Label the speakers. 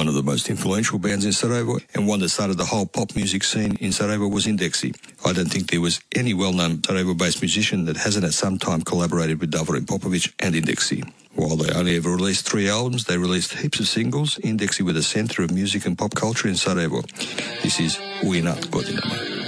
Speaker 1: One of the most influential bands in Sarajevo and one that started the whole pop music scene in Sarajevo was Indeksi. I don't think there was any well-known Sarajevo-based musician that hasn't at some time collaborated with Davorin Popovic and Indeksi. While they only ever released 3 albums, they released heaps of singles. Indeksi were the centre of music and pop culture in Sarajevo. This is U inat godinama.